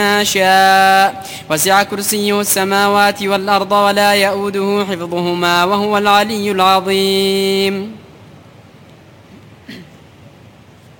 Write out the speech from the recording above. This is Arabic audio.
ما شاء وسع كرسيه السماوات والأرض ولا يؤوده حفظهما وهو العلي العظيم.